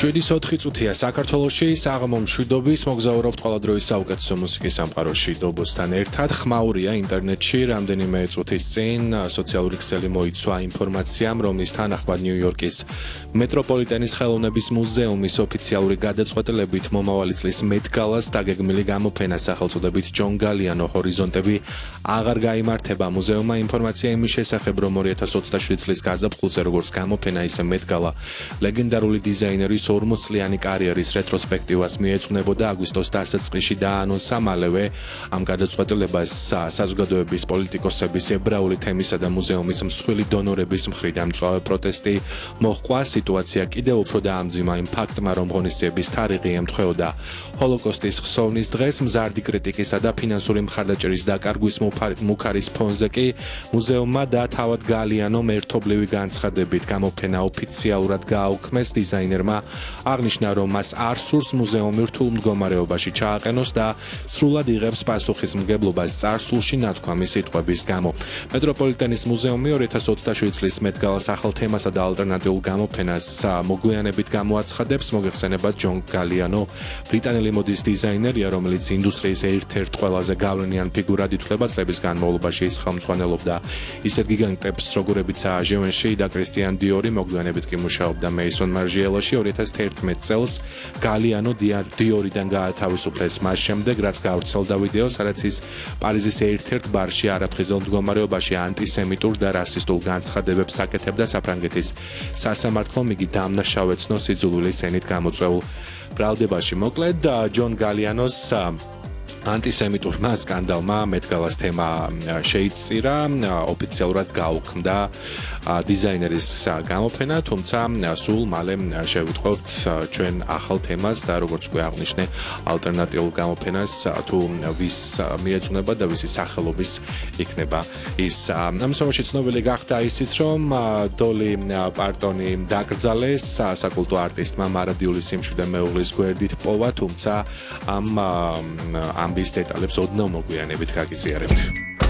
7-4 წუთია საქართველოში საღამო მშვიდობის მოგზაურობთ ყველა დროის საუკეთესო მუსიკის სამყაროში დობოსთან ერთად. ხმაურია ინტერნეტში რამდენიმე წუთის წინ სოციალური ქსელი მოიცვა ინფორმაციამ, რომლის თანახმად ნიუ-იორკის მეტროპოლიტენის ხელოვნების მუზეუმის ოფიციალური გადაწყვეტილებით მომავალი წლის მეტ-გალას დაგეგმილი გამოფენა სახელწოდებით ჯონ გალიანო ჰორიზონტები აღარ გაიმართება. მუზეუმმა ინფორმაცია იმის შესახებ, რომ 2027 წლის გაზაფხულზე როგორც გამოფენა, ისე მეტ-გალა ლეგენდარული დიზაინერის 40 წლიანი კარიერის რეტროსპექტივას მიეძღვნებოდა აგვისტოს დასაწყისში დაანონსა მალევე ამ გადაწყვეტილებას საზოგადოების პოლიტიკოსების ებრაული თემისა და მუზეუმის მსხვილი დონორების მხრიდან მწვავე პროტესტი მოჰყვა. სიტუაცია კიდევ უფრო დაამძიმა იმ ფაქტმა, რომ ღონისძიების თარიღი ემთხვეოდა ჰოლოკოსტის ხსოვნის დღეს. მზარდი კრიტიკისა და ფინანსური მხარდაჭერის დაკარგვის მუქარის ფონზე კი მუზეუმმა და თავად გალიანომ ერთობლივი განცხადებით გამოფენა ოფიციალურად გააუქმეს. დიზაინერმა აღნიშნა, რომ მას არ სურს მუზეუმი რთულ მდგომარეობაში ჩააყენოს და სრულად იღებს პასუხისმგებლობას წარსულში ნათქვამი სიტყვების გამო. მეტროპოლიტენის მუზეუმი 2027 წლის მეტ-გალას ახალ თემასა და ალტერნატიულ გამოფენას მოგვიანებით გამოაცხადებს. მოგეხსენებათ, ჯონ გალიანო ბრიტანელი მოდის დიზაინერია, რომელიც ინდუსტრიის ერთ-ერთ ყველაზე გავლენიან ფიგურად ითვლება. წლების განმავლობაში ის ხელმძღვანელობდა ისეთ გიგანტებს, როგორებიცაა ჟევენში და კრისტიან დიორი, მოგვიანებით კი მუშაობდა მეისონ მარჟიელოში. 2011 წელს გალიანო დიორიდან გაათავისუფლეს მას შემდეგ, რაც გავრცელდა ვიდეო, სადაც ის პარიზის ერთ-ერთ ბარში არაფრთხილ მდგომარეობაში ანტისემიტურ და რასისტულ განცხადებებს აკეთებდა. საფრანგეთის სასამართლომ იგი დამნაშავე ცნოს იძულვილის ენით გამოწვეულ ბრალდებაში. მოკლედ, ჯონ გალიანოს ანტისემიტურმა სკანდალმა მეტ-გალას თემა შეიწირა, ოფიციალურად გაუქმდა დიზაინერის გამოფენა, თუმცა სულ მალე შევიტყვევთ ჩვენ ახალ თემას და როგორც უკვე აღნიშნე, ალტერნატიულ გამოფენას თუ ვის მიეძღვნება და ვისი სახელობის იქნება ის. ამ შემთხვევაში ცნობილი გახდა ისიც, რომ დოლი პარტონი დაკრძალეს, საკულტო არტისტმა მარადიული სიმშვიდე მეუღლის გვერდით პოვა, თუმცა ამ ამბის დეტალებს ოდნავ მოგვიანებით გაგიზიარებთ.